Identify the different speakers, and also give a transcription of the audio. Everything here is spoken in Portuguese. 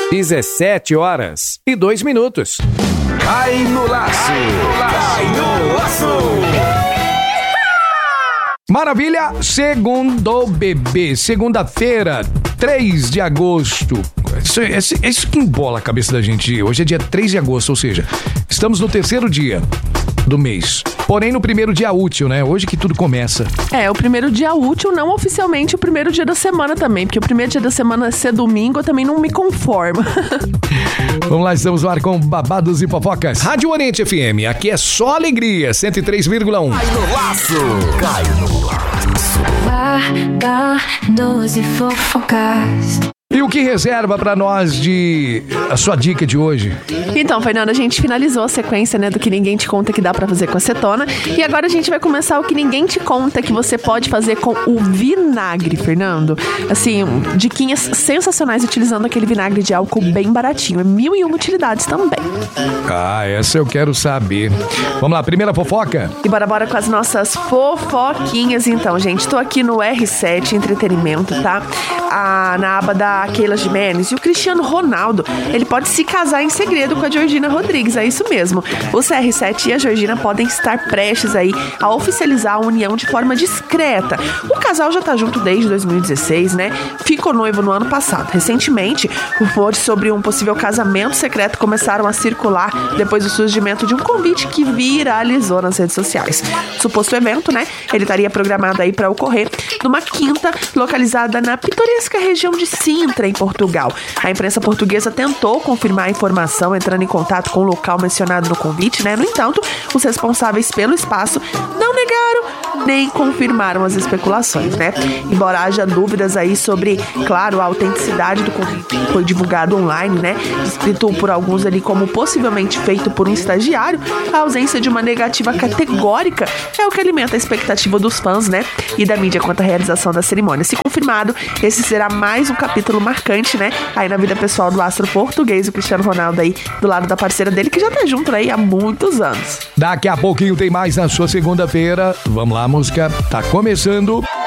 Speaker 1: 17h02.
Speaker 2: Cai no laço! Cai no laço!
Speaker 3: Maravilha, segundo bebê, segunda-feira, 3 de agosto. Isso que embola a cabeça da gente. Hoje é dia 3 de agosto, ou seja, estamos no terceiro dia do mês. Porém, no primeiro dia útil, né? Hoje que tudo começa.
Speaker 4: O primeiro dia útil, não oficialmente o primeiro dia da semana também, porque o primeiro dia da semana ser domingo, eu também não me conformo.
Speaker 3: Vamos lá, estamos no ar com Babados e Fofocas. Rádio Oriente FM, aqui é só alegria, 103,1.
Speaker 2: Cai no laço! Cai no laço!
Speaker 5: Babados e Fofocas.
Speaker 3: E o que reserva pra nós a sua dica de hoje?
Speaker 4: Então, Fernanda, a gente finalizou a sequência, né, do que ninguém te conta que dá pra fazer com acetona. E agora a gente vai começar o que ninguém te conta que você pode fazer com o vinagre, Fernando. Assim, diquinhas sensacionais utilizando aquele vinagre de álcool bem baratinho. É 1001 utilidades também.
Speaker 3: Essa eu quero saber. Vamos lá, primeira fofoca?
Speaker 4: E bora com as nossas fofoquinhas, então, gente. Tô aqui no R7 Entretenimento, tá? Na aba da Keila Gimenez. E o Cristiano Ronaldo, ele pode se casar em segredo com a Georgina Rodrigues, é isso mesmo. O CR7 e a Georgina podem estar prestes aí a oficializar a união de forma discreta. O casal já tá junto desde 2016, né? Ficou noivo no ano passado. Recentemente, rumores sobre um possível casamento secreto começaram a circular depois do surgimento de um convite que viralizou nas redes sociais. O suposto evento, né? Ele estaria programado aí para ocorrer numa quinta localizada na pitoresca região de Sintra, em Portugal. A imprensa portuguesa tentou confirmar a informação entrando em contato com o local mencionado no convite, né? No entanto, os responsáveis pelo espaço não negaram nem confirmaram as especulações, né? Embora haja dúvidas aí sobre, claro, a autenticidade do convite que foi divulgado online, né? Descrito por alguns ali como possivelmente feito por um estagiário, a ausência de uma negativa categórica é o que alimenta a expectativa dos fãs, né? E da mídia quanto à realização da cerimônia. Se confirmado, esse será mais um capítulo marcante, né? Aí na vida pessoal do astro português, o Cristiano Ronaldo aí do lado da parceira dele, que já tá junto aí há muitos anos.
Speaker 3: Daqui a pouquinho tem mais na sua segunda-feira. Vamos lá, música tá começando.